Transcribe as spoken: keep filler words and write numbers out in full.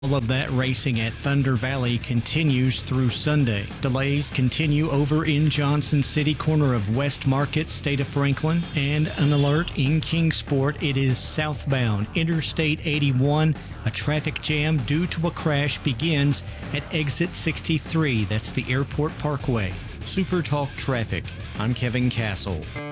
All of that racing at Thunder Valley continues through Sunday. Delays continue over in Johnson City, corner of West Market, state of Franklin. And an alert in Kingsport. It is southbound Interstate eighty-one. A traffic jam due to a crash begins at exit sixty-three. That's the Airport Parkway. Super Talk Traffic. I'm Kevin Castle.